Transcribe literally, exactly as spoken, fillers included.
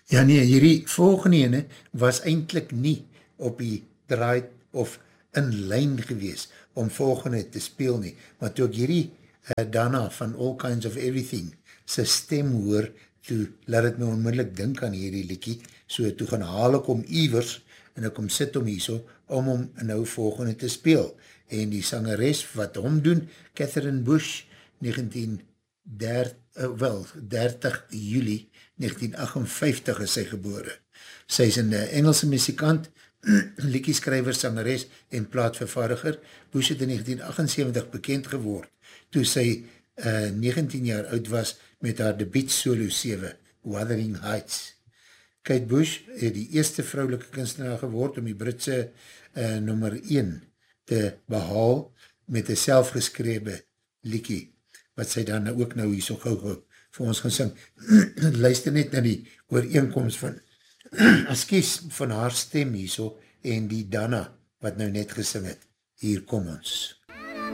Ja nee, hierdie volgende ene was eintlik nie op die draai of in lyn gewees om volgende te speel nie, maar toe ek hierdie uh, daarna van All Kinds of Everything sy stem hoor, toe laat het my onmiddellik dink aan hierdie liekie, so toe gaan haal ek om iewers en ek kom sit om hierso om om nou volgende te speel. En die sangeres wat hom doen, Catherine Bush, negentien dertig, uh, wel, dertig Julie negentien agt vyftig is sy gebore. Sy is een Engelse muzikant, liedjeskrywer, sangeres en plaatvervaardiger. Bush het in negentien agt en sewentig bekend geword, toe sy uh, negentien jaar oud was met haar debuut solo sewe, Wuthering Heights. Kate Bush het die eerste vrouwelike kunstenaar geword om die Britse uh, nummer een te behaal met een selfgeskrewe liedjie, wat sy dan ook nou hier so gauw gauw vir ons gaan sing. Luister net na die ooreenkomst van, excuse, van haar stem hier so, en die Dana, wat nou net gesing het. Hier kom ons.